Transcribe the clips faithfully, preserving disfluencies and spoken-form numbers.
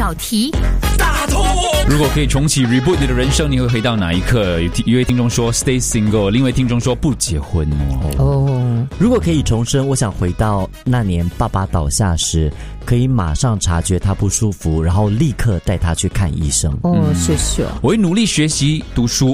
小题大头。如果可以重启 reboot 你的人生，你会回到哪一刻？有一位听众说 stay single， 另一位听众说不结婚哦。 哦，如果可以重生，我想回到那年爸爸倒下时，可以马上察觉他不舒服，然后立刻带他去看医生。 哦，谢谢。 我会努力学习读书。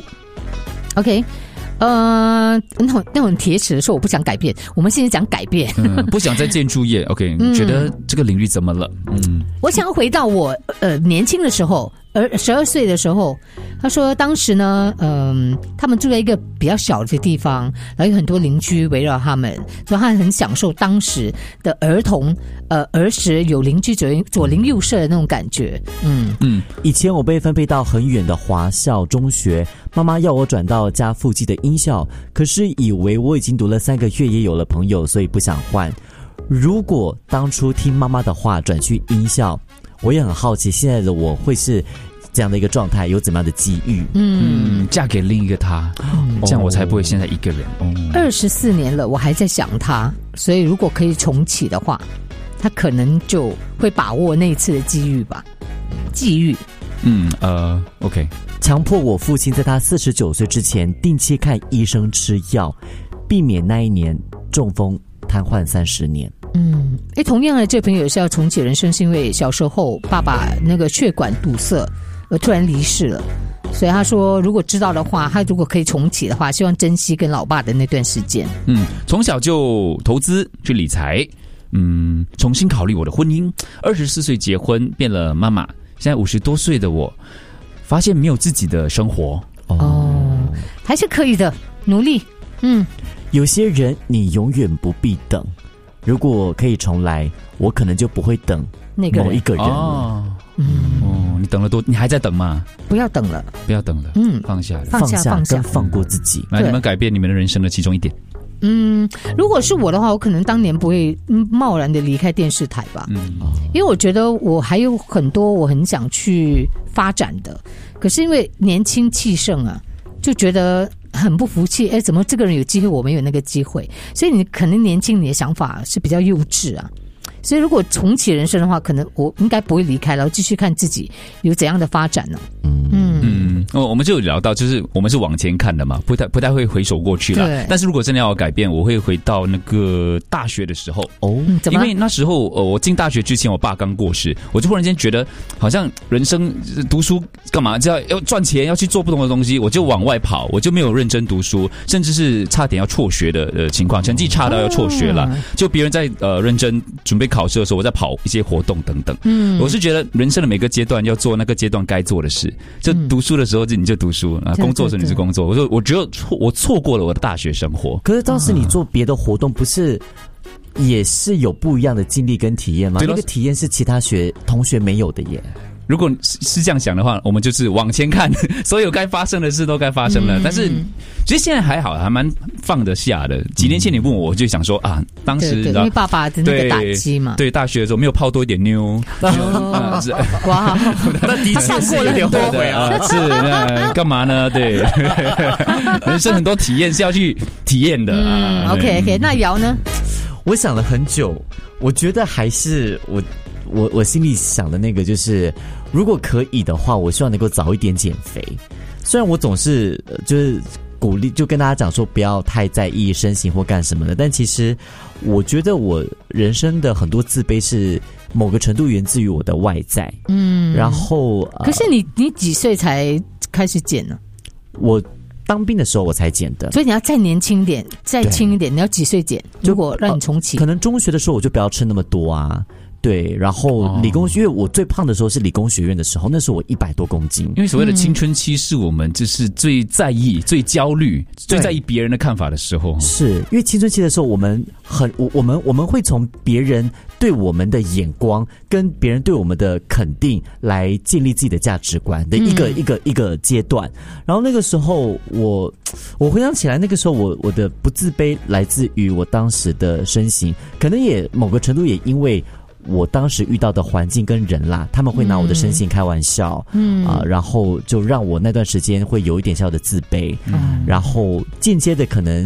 OK。呃，那种那种铁齿的说我不想改变，我们现在讲改变， 嗯、不想再建筑业。OK，、嗯、你觉得这个领域怎么了？嗯， 我想回到我呃年轻的时候，而十二岁的时候，他说当时呢，嗯、呃，他们住在一个比较小的地方，然后有很多邻居围绕他们，所以他很享受当时的儿童呃儿时有邻居左左邻右舍的那种感觉。嗯嗯，以前我被分配到很远的华校中学，妈妈要我转到家附近的音校，可是以为我已经读了三个月，也有了朋友，所以不想换。如果当初听妈妈的话转去音校，我也很好奇现在的我会是这样的一个状态，有怎么样的机遇？ 嗯，嫁给另一个他，嗯、这样我才不会现在一个人。 二十四年了，我还在想他，所以如果可以重启的话，他可能就会把握那一次的机遇吧。际遇。 嗯呃 ，OK， 强迫我父亲在他四十九岁之前定期看医生吃药，避免那一年中风瘫痪三十年。 嗯，诶，同样的，这朋友也是要重启人生，是因为小时候爸爸那个血管堵塞，而突然离世了。所以他说，如果知道的话，他如果可以重启的话，希望珍惜跟老爸的那段时间。 嗯，从小就投资去理财，嗯，重新考虑我的婚姻。二十四岁结婚，变了妈妈。现在五十多岁的我，发现没有自己的生活。 哦，还是可以的，努力。嗯， 有些人你永远不必等，如果可以重来，我可能就不会等那个某一个人了。 哦，嗯，哦，你等了多，你还在等吗？ 不要等了， 不要等了。 嗯， 放下， 放下，放下， 跟放过自己。 来，你们改变你们的人生的其中一点。 嗯，如果是我的话，我可能当年不会贸然的离开电视台吧。嗯，因为我觉得我还有很多我很想去发展的，可是因为年轻气盛啊，就觉得很不服气。哎，怎么这个人有机会，我没有那个机会？所以你可能年轻，你的想法是比较幼稚啊。所以如果重启人生的话，可能我应该不会离开，然后继续看自己有怎样的发展呢？ 嗯嗯，哦，我们就有聊到，就是我们是往前看的嘛，不太不太会回首过去了。但是如果真的要改变，我会回到那个大学的时候哦，因为那时候呃，我进大学之前，我爸刚过世，我就忽然间觉得好像人生读书干嘛，就要要赚钱，要去做不同的东西，我就往外跑，我就没有认真读书，甚至是差点要辍学的呃情况，成绩差到要辍学了。哦、就别人在呃认真准备考试的时候，我在跑一些活动等等。嗯，我是觉得人生的每个阶段要做那个阶段该做的事，就读书的时候就你就读书啊，工作的时候你是工作。我说我只有错，我错过了我的大学生活。 可是当时你做别的活动，不是也是有不一样的经历跟体验吗？那个体验是其他学同学没有的耶。 如果是这样想的话，我们就是往前看，所有该发生的事都该发生了。嗯、但是其实现在还好，还蛮放得下的。几年前你问我，我就想说啊，当时对对因为爸爸的那个打击嘛， 对，大学的时候没有泡多一点妞，哦、是哇， 那的确是有点后悔啊。 是那干嘛呢？对，人生很多体验是要去体验的。 嗯 ，OK OK， 那瑶呢？ 我想了很久，我觉得还是我。我我心里想的那个就是，如果可以的话，我希望能够早一点减肥。虽然我总是就是鼓励，就跟大家讲说不要太在意身形或干什么的，但其实我觉得我人生的很多自卑是某个程度源自于我的外在。嗯，然后、呃、 可是你你几岁才开始减呢？ 我当兵的时候我才减的， 所以你要再年轻点，再轻一点。你要几岁减？如果让你重启、 呃，可能中学的时候我就不要吃那么多啊。对，然后理工学院，我最胖的时候是理工学院的时候，那时候我一百多公斤。 因为所谓的青春期是我们就是最在意、最焦虑、最在意别人的看法的时候。 是因为青春期的时候，我们很我我们我们会从别人对我们的眼光跟别人对我们的肯定来建立自己的价值观的一个、嗯、一个一个阶段。然后那个时候我我回想起来，那个时候我我的不自卑来自于我当时的身形，可能也某个程度也因为我当时遇到的环境跟人啦，他们会拿我的身形开玩笑，嗯啊、呃，然后就让我那段时间会有一点小的自卑，嗯，然后间接的可能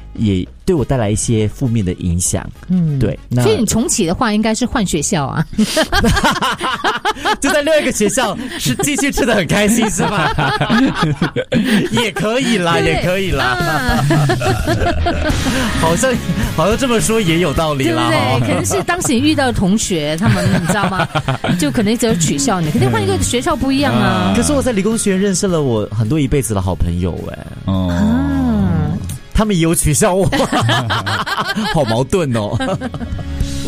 也对我带来一些负面的影响。嗯，对。那所以你重启的话，应该是换学校啊， 就在另外一个学校是继续吃得很开心是吧？也可以啦，也可以啦。啊、好像好像这么说也有道理啦， 对不对？可能是当时你遇到的同学，他们你知道吗？就可能只有取笑你，肯定换一个学校不一样啊。 可是我在理工学院认识了我很多一辈子的好朋友哎、欸。哦。啊他们也有取笑我，好矛盾哦。